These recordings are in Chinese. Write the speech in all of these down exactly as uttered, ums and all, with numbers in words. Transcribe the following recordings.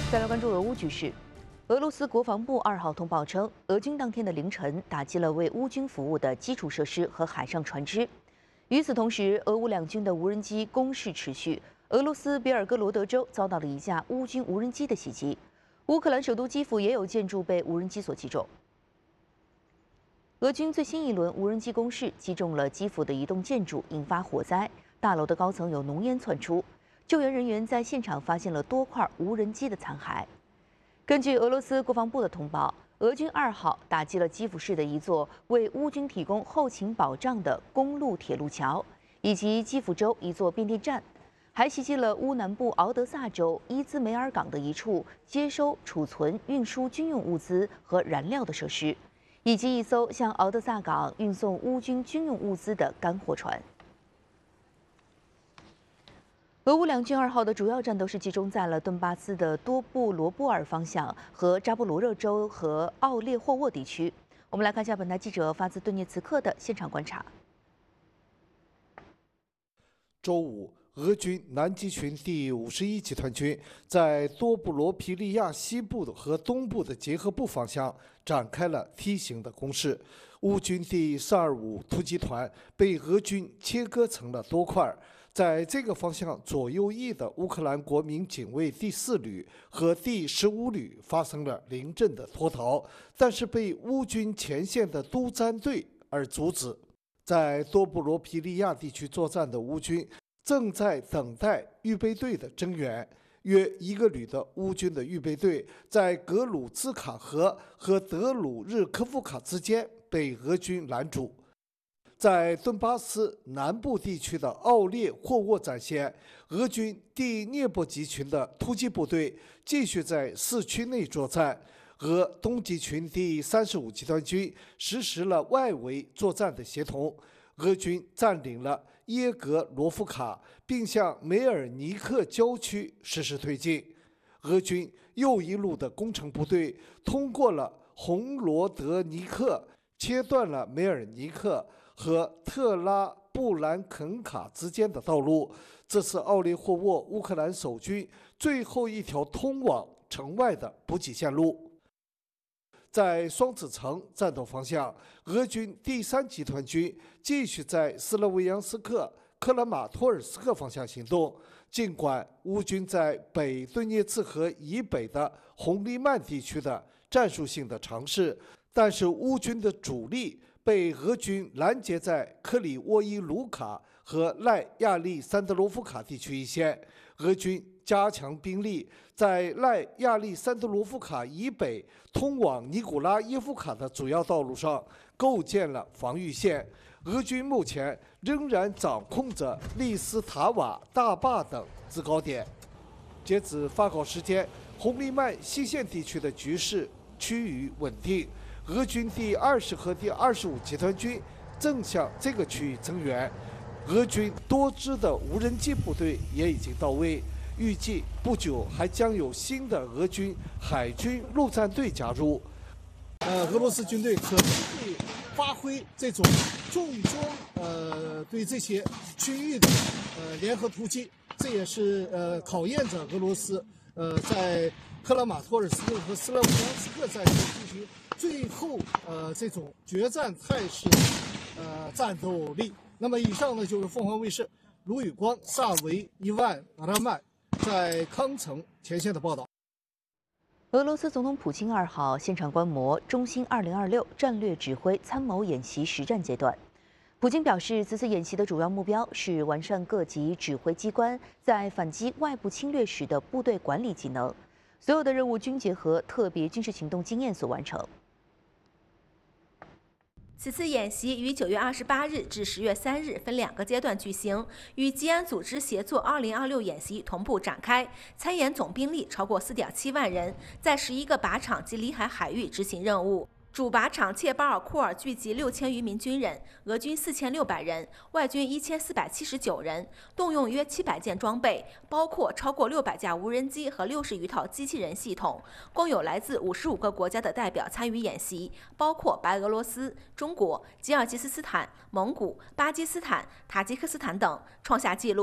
再来关注俄乌局势。俄罗斯国防部二号通报称，俄军当天的凌晨打击了为乌军服务的基础设施和海上船只。与此同时，俄乌两军的无人机攻势持续。俄罗斯别尔哥罗德州遭到了一架乌军无人机的袭击，乌克兰首都基辅也有建筑被无人机所击中。俄军最新一轮无人机攻势击中了基辅的一栋建筑，引发火灾，大楼的高层有浓烟窜出。救援人员在现场发现了多块无人机的残骸。根据俄罗斯国防部的通报，俄军二号打击了基辅市的一座为乌军提供后勤保障的公路铁路桥，以及基辅州一座变电站，还袭击了乌南部敖德萨州伊兹梅尔港的一处接收、储存、运输军用物资和燃料的设施，以及一艘向敖德萨港运送乌军军用物资的干货船。俄乌两军二号的主要战斗是集中在了顿巴斯的多布罗波尔方向和扎波罗热州和奥列霍沃地区。我们来看一下本台记者发自顿涅茨克的现场观察。 周五，俄军南极群第五十一集团军在多布罗皮利亚西部和东部的结合部方向展开了梯形的攻势。乌军第四二五突击团被俄军切割成了多块。在这个方向左右翼的乌克兰国民警卫第四旅和第十五旅发生了临阵的脱逃，但是被乌军前线的督战队而阻止。在多布罗皮利亚地区作战的乌军正在等待预备队的增援。约一个旅的乌军的预备队在格鲁兹卡河和德鲁日科夫卡之间被俄军拦阻。在顿巴斯南部地区的奥列霍沃战线，俄军第涅波集群的突击部队继续在市区内作战，俄东集群第三十五集团军实施了外围作战的协同。俄军占领了耶格罗夫卡，并向梅尔尼克郊区实施推进。俄军又一路的工程部队通过了红罗德尼克，切断了梅尔尼克和特拉布兰肯卡之间的道路，这是奥列霍沃乌克兰守军最后一条通往城外的补给线路。在双子城战斗方向，俄军第三集团军继续在斯洛维扬斯克、克拉马托尔斯克方向行动。尽管乌军在北顿涅茨河以北的红利曼地区的战术性的尝试，但是乌军的主力被俄军拦截在克里沃伊卢卡和赖亚利桑德罗夫卡地区一线。俄军加强兵力，在赖亚利桑德罗夫卡以北通往尼古拉耶夫卡的主要道路上构建了防御线。俄军目前仍然掌控着利斯塔瓦大坝等制高点。截止发稿时间，红利曼西线地区的局势趋于稳定。俄军第二十和第二十五集团军正向这个区域增援，俄军多支的无人机部队也已经到位，预计不久还将有新的俄军海军陆战队加入。 呃，俄罗斯军队可能会发挥这种重装呃对这些区域的呃联合突击，这也是呃考验着俄罗斯呃在克拉马托尔斯克和斯拉夫扬斯克战线地区最后呃这种决战态势的呃战斗力。那么以上呢就是凤凰卫视卢宇光、萨维、伊万、阿拉曼在康城前线的报道。 俄罗斯总统普京二号现场观摩中兴二零二六战略指挥参谋演习实战阶段。普京表示，此次演习的主要目标是完善各级指挥机关在反击外部侵略时的部队管理技能。所有的任务均结合特别军事行动经验所完成。 此次演习于九月二十八日至十月三日分两个阶段举行，与吉安组织协作二零二六演习同步展开。参演总兵力超过四点七万人，在十一个靶场及里海海域执行任务。主靶场切巴尔库尔聚集六千余名军人，俄军四千六百人，外军一千四百七十九人，动用约七百件装备，包括超过六百架无人机和六十余套机器人系统。共有来自五十五个国家的代表参与演习，包括白俄罗斯、中国、吉尔吉斯斯坦、蒙古、巴基斯坦、塔吉克斯坦等，创下纪录。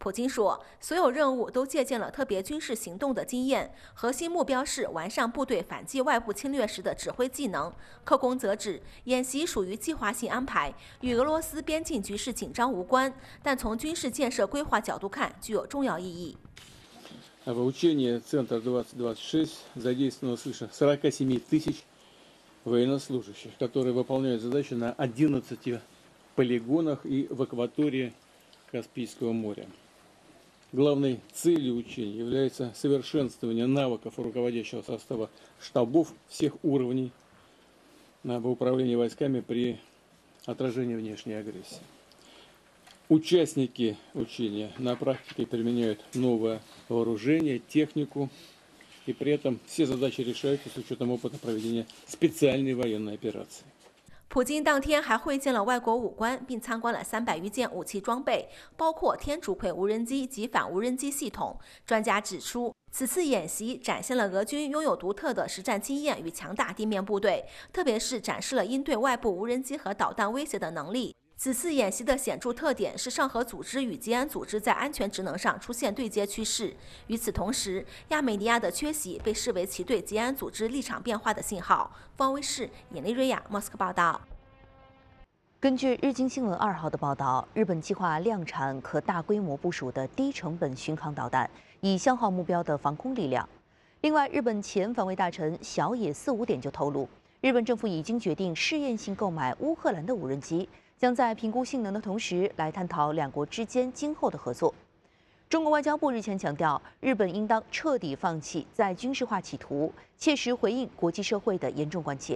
普京说，所有任务都借鉴了特别军事行动的经验，核心目标是完善部队反击外部侵略时的指挥技能。克宫则指，演习属于计划性安排，与俄罗斯边境局势紧张无关，但从军事建设规划角度看，具有重要意义。 В учении «Центр двадцать двадцать шесть» задействовано свыше сорока семи тысяч военнослужащих, которые выполняют задачи на одиннадцати полигонах и в акватории Каспийского моря. Главной целью учений является совершенствование навыков руководящего состава штабов всех уровней в управлении войсками при отражении внешней агрессии. Участники учения на практике применяют новое вооружение, технику, и при этом все задачи решаются с учетом опыта проведения специальной военной операции. 普京当天还会见了外国武官，并参观了三百余件武器装备，包括天竺葵无人机及反无人机系统。专家指出，此次演习展现了俄军拥有独特的实战经验与强大地面部队，特别是展示了应对外部无人机和导弹威胁的能力。 此次演习的显著特点是上合组织与吉安组织在安全职能上出现对接趋势。与此同时，亚美尼亚的缺席被视为其对吉安组织立场变化的信号。方卫视尹丽瑞亚莫斯科报道。 根据日经新闻二号的报道，日本计划量产可大规模部署的低成本巡航导弹，以消耗目标的防空力量。另外，日本前防卫大臣小野四五点就透露，日本政府已经决定试验性购买乌克兰的无人机。 将在评估性能的同时，来探讨两国之间今后的合作。中国外交部日前强调，日本应当彻底放弃在军事化企图，切实回应国际社会的严重关切。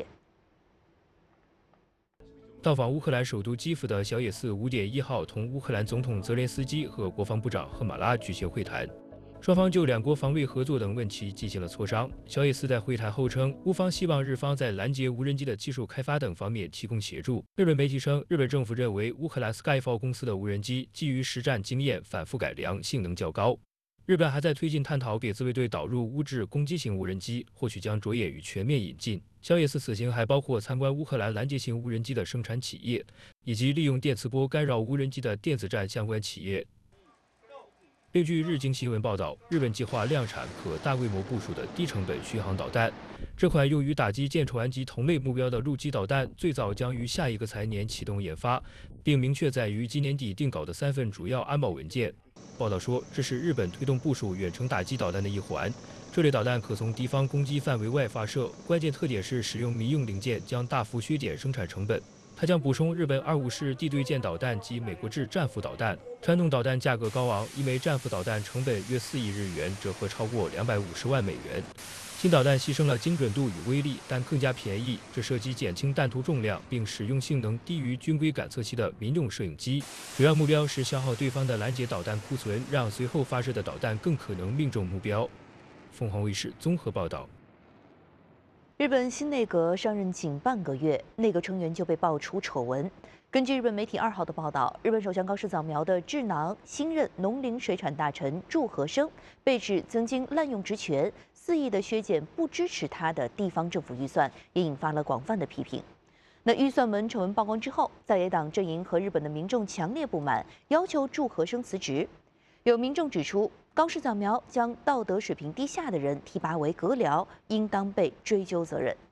到访乌克兰首都基辅的小野寺五点一号同乌克兰总统泽连斯基和国防部长赫马拉举行会谈。 双方就两国防卫合作等问题进行了磋商。小野寺在会谈后称，乌方希望日方在拦截无人机的技术开发等方面提供协助。日本媒体称，日本政府认为乌克兰 Skyfall 公司的无人机基于实战经验反复改良，性能较高。日本还在推进探讨给自卫队导入乌制攻击型无人机，或许将着眼于全面引进。小野寺此行还包括参观乌克兰拦截型无人机的生产企业，以及利用电磁波干扰无人机的电子战相关企业。 另据日经新闻报道，日本计划量产可大规模部署的低成本巡航导弹。这款用于打击舰船及同类目标的陆基导弹，最早将于下一个财年启动研发，并明确在于今年底定稿的三份主要安保文件。报道说，这是日本推动部署远程打击导弹的一环。这类导弹可从敌方攻击范围外发射，关键特点是使用民用零件，将大幅削减生产成本。 它将补充日本二五式地对舰导弹及美国制战斧导弹。传统导弹价格高昂，一枚战斧导弹成本约四亿日元，折合超过两百五十万美元。新导弹牺牲了精准度与威力，但更加便宜。这涉及减轻弹头重量，并使用性能低于军规感测器的民用摄影机。主要目标是消耗对方的拦截导弹库存，让随后发射的导弹更可能命中目标。凤凰卫视综合报道。 日本新内阁上任仅半个月，内阁成员就被爆出丑闻。根据日本媒体二号的报道，日本首相高市早苗的智囊、新任农林水产大臣祝和生被指曾经滥用职权，肆意的削减不支持他的地方政府预算，也引发了广泛的批评。那预算门丑闻曝光之后，在野党阵营和日本的民众强烈不满，要求祝和生辞职。有民众指出， 高市早苗将道德水平低下的人提拔为阁僚，应当被追究责任。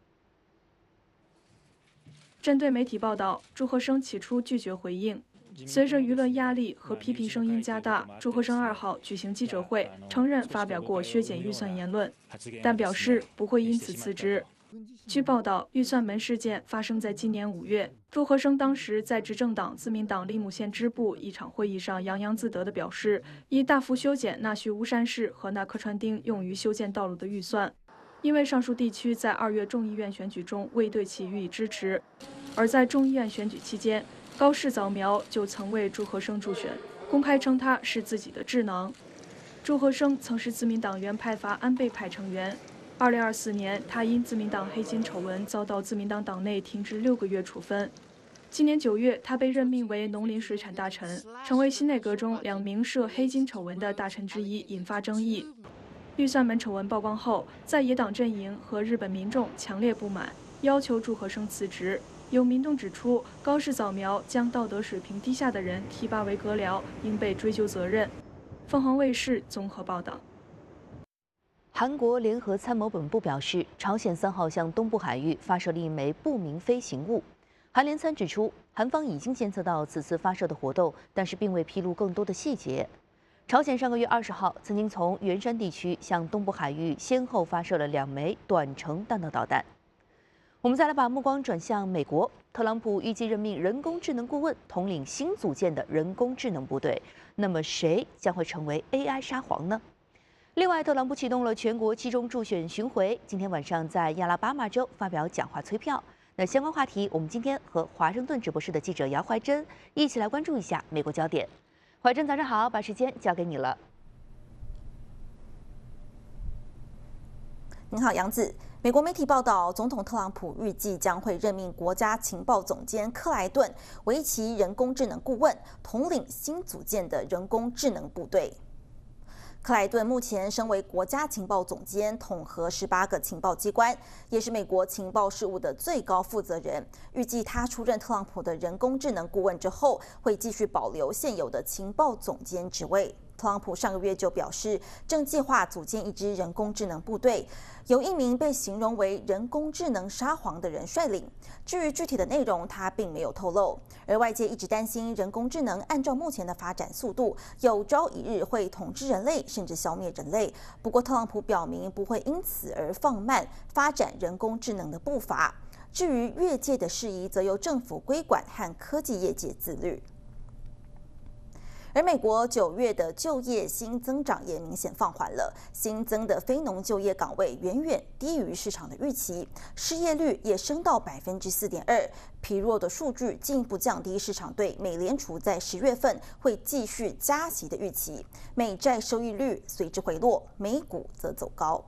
针对媒体报道，祝和生起初拒绝回应。随着舆论压力和批评声音加大，祝和生二号举行记者会，承认发表过削减预算言论，但表示不会因此辞职。据报道，预算门事件发生在今年五月。祝和生当时在执政党自民党利姆县支部一场会议上洋洋自得地表示，已大幅修减那须乌山市和那柯川町用于修建道路的预算，因为上述地区在二月众议院选举中未对其予以支持。而在众议院选举期间，高市早苗就曾为祝和生助选，公开称他是自己的智囊。祝和生曾是自民党原派阀安倍派成员。 二零二四年，他因自民党黑金丑闻遭到自民党党内停职六个月处分。今年九月，他被任命为农林水产大臣，成为新内阁中两名涉黑金丑闻的大臣之一，引发争议。预算门丑闻曝光后，在野党阵营和日本民众强烈不满，要求祝和生辞职。有民众指出，高市早苗将道德水平低下的人提拔为阁僚，应被追究责任。 凤凰卫视综合报道。 韩国联合参谋本部表示，朝鲜三号向东部海域发射了一枚不明飞行物。韩联参指出，韩方已经监测到此次发射的活动，但是并未披露更多的细节。朝鲜上个月二十号曾经从元山地区向东部海域先后发射了两枚短程弹道导弹。我们再来把目光转向美国，特朗普预计任命人工智能顾问统领新组建的人工智能部队。那么谁将会成为 A I 沙皇呢？另外，特朗普启动了全国期中助选巡回，今天晚上在亚拉巴马州发表讲话催票。那相关话题，我们今天和华盛顿直播室的记者姚怀珍一起来关注一下美国焦点。怀珍，早上好，把时间交给你了。 您好，杨子。美国媒体报道，总统特朗普预计将会任命国家情报总监克莱顿为其人工智能顾问，统领新组建的人工智能部队。克莱顿目前身为国家情报总监，统合十八个情报机关，也是美国情报事务的最高负责人。预计他出任特朗普的人工智能顾问之后，会继续保留现有的情报总监职位。特朗普上个月就表示，正计划组建一支人工智能部队，由一名被形容为人工智能沙皇的人率领。至于具体的内容，他并没有透露。而外界一直担心，人工智能按照目前的发展速度，有朝一日会统治人类，甚至消灭人类。不过，特朗普表明不会因此而放慢发展人工智能的步伐。至于越界的事宜，则由政府规管和科技业界自律。而美国九月的就业新增长也明显放缓了，新增的非农就业岗位远远低于市场的预期，失业率也升到百分之四点二，疲弱的数据进一步降低市场对美联储在十月份会继续加息的预期，美债收益率随之回落，美股则走高。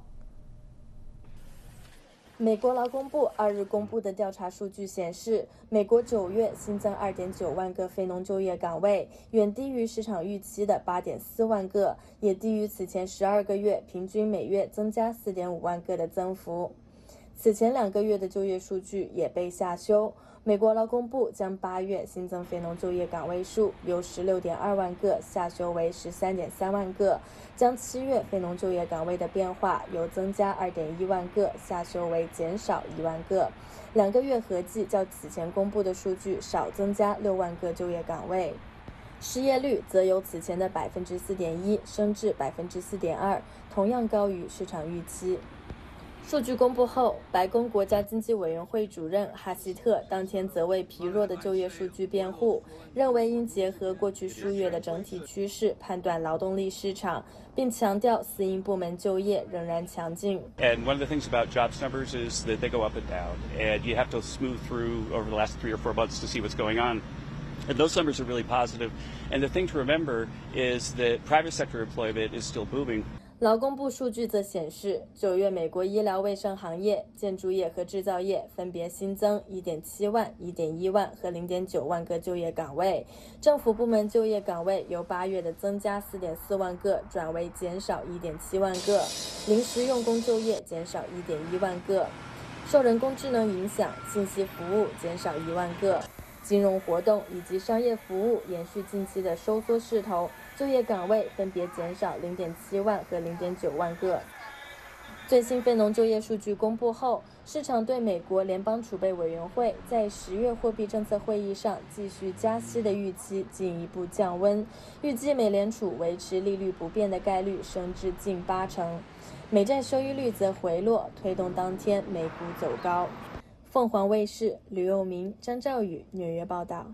美国劳工部二日公布的调查数据显示，美国九月新增 二点九万个非农就业岗位，远低于市场预期的 八点四万个，也低于此前十二个月平均每月增加 四点五万个的增幅。此前两个月的就业数据也被下修。美国劳工部将八月新增非农就业岗位数由 十六点二万个下修为 十三点三万个，将七月非农就业岗位的变化由增加 二点一万个下修为减少一万个，两个月合计较此前公布的数据少增加六万个就业岗位。失业率则由此前的 百分之四点一 升至 百分之四点二， 同样高于市场预期。数据公布后，白宫国家经济委员会主任哈希特当天则为疲弱的就业数据辩护，认为应结合过去数月的整体趋势判断劳动力市场，并强调私营部门就业仍然强劲。 And one of the things about jobs numbers is that they go up and down, and you have to smooth through over the last three or four months to see what's going on. And those numbers are really positive. And the thing to remember is that private sector employment is still booming. 劳工部数据则显示，九月美国医疗卫生行业、建筑业和制造业分别新增 一点七万、一点一万和 零点九万个就业岗位。政府部门就业岗位由八月的增加 四点四万个转为减少 一点七万个，临时用工就业减少 一点一万个。受人工智能影响，信息服务减少一万个。金融活动以及商业服务延续近期的收缩势头，就业岗位分别减少 零点七万和 零点九万个。最新非农就业数据公布后，市场对美国联邦储备委员会在十月货币政策会议上继续加息的预期进一步降温，预计美联储维持利率不变的概率升至近八成。美债收益率则回落，推动当天美股走高。凤凰卫视吕佑明、张兆宇纽约报道。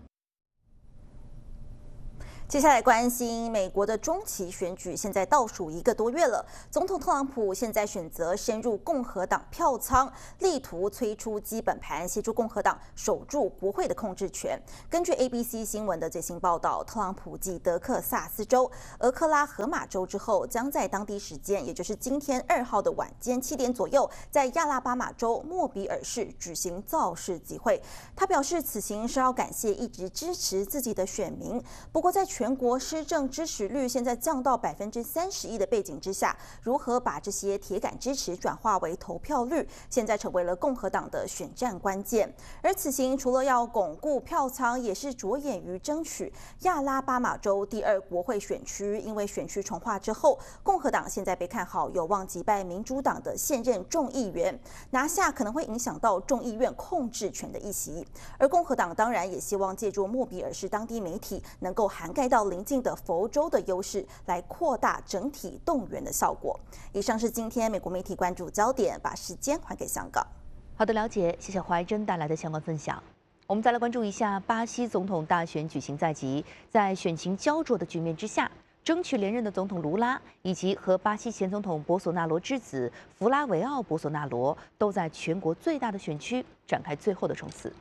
接下来关心美国的中期选举，现在倒数一个多月了。总统特朗普现在选择深入共和党票仓，力图催出基本盘，协助共和党守住国会的控制权。根据 A B C 新闻的最新报道，特朗普继德克萨斯州、俄克拉荷马州之后，将在当地时间，也就是今天二号的晚间七点左右，在亚拉巴马州莫比尔市举行造势集会。他表示，此行是要感谢一直支持自己的选民。不过，在全全国施政支持率现在降到百分之三十一的背景之下，如何把这些铁杆支持转化为投票率，现在成为了共和党的选战关键。而此行除了要巩固票仓，也是着眼于争取亚拉巴马州第二国会选区，因为选区重划之后，共和党现在被看好有望击败民主党的现任众议员，拿下可能会影响到众议院控制权的议席。而共和党当然也希望借助莫比尔市当地媒体能够涵盖到邻近的佛州的优势，来扩大整体动员的效果。以上是今天美国媒体关注焦点，把时间还给香港。 好的，了解，谢谢怀珍带来的相关分享。我们再来关注一下巴西总统大选举行在即，在选情焦灼的局面之下，争取连任的总统卢拉以及和巴西前总统博索纳罗之子弗拉维奥·博索纳罗都在全国最大的选区展开最后的冲刺。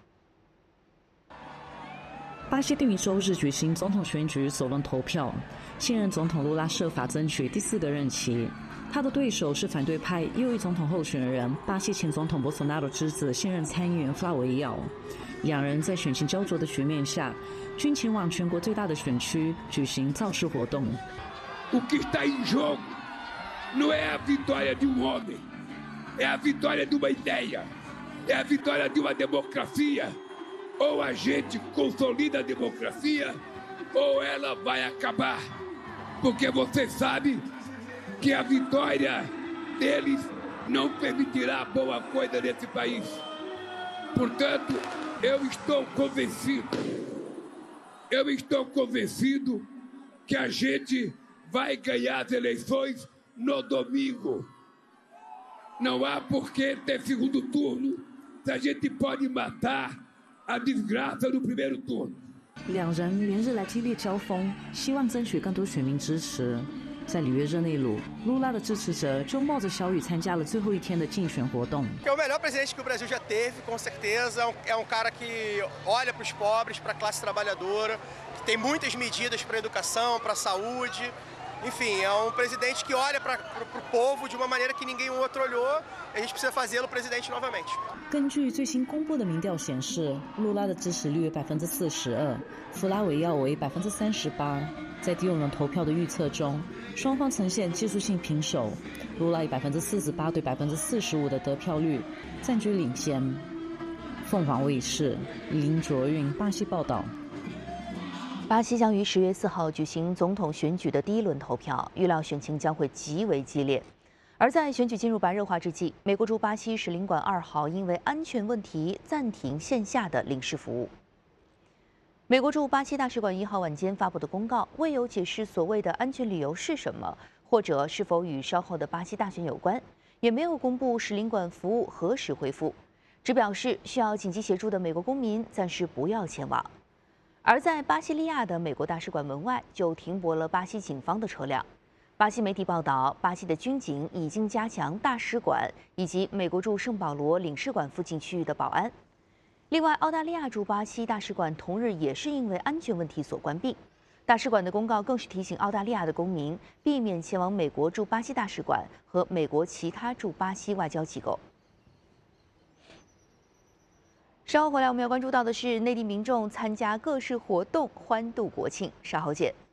巴西定于周日举行总统选举首轮投票，现任总统卢拉设法争取第四个任期。他的对手是反对派右翼总统候选人巴西前总统博索纳罗之子现任参议员弗拉维奥。两人在选情焦灼的局面下，均前往全国最大的选区举行造势活动。 O que está em jogo não é a vitória de um homem, é a vitória de uma ideia, é a vitória de uma democracia. Ou a gente consolida a democracia, ou ela vai acabar. Porque você sabe que a vitória deles não permitirá boa coisa nesse país. Portanto, eu estou convencido, eu estou convencido que a gente vai ganhar as eleições no domingo. Não há por que ter segundo turno, se a gente pode matar a desgraça no primeiro turno. 两人连日来激烈交锋，希望争取更多选民支持。在里约热内卢，卢拉的支持者就冒着小雨参加了最后一天的竞选活动。 É o melhor presidente que o Brasil já teve, com certeza. É um cara que olha para os pobres, para a classe trabalhadora, que tem muitas medidas para a educação, para a saúde. Enfim, é um presidente que olha para o povo de uma maneira que ninguém outro olhou. A gente precisa fazê-lo presidente novamente. 根据最新公布的民调显示，卢拉的支持率为百分之四十二，弗拉维奥为百分之三十八。在第二轮投票的预测中，双方呈现技术性平手，卢拉以百分之四十八对百分之四十五的得票率暂居领先。凤凰卫视林卓韵巴西报道。 巴西将于十月四号举行总统选举的第一轮投票，预料选情将会极为激烈。而在选举进入白热化之际，美国驻巴西使领馆二号因为安全问题暂停线下的领事服务。美国驻巴西大使馆一号晚间发布的公告未有解释所谓的安全理由是什么，或者是否与稍后的巴西大选有关，也没有公布使领馆服务何时恢复，只表示需要紧急协助的美国公民暂时不要前往。而在巴西利亚的美国大使馆门外就停泊了巴西警方的车辆。巴西媒体报道，巴西的军警已经加强大使馆以及美国驻圣保罗领事馆附近区域的保安。另外，澳大利亚驻巴西大使馆同日也是因为安全问题所关闭。大使馆的公告更是提醒澳大利亚的公民避免前往美国驻巴西大使馆和美国其他驻巴西外交机构。稍后回来，我们要关注到的是内地民众参加各式活动，欢度国庆。稍后见。